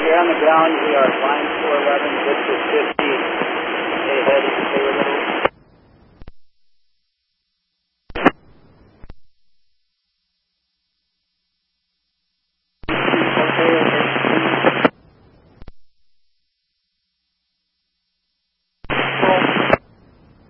Here on the ground, we are line 411, district 15.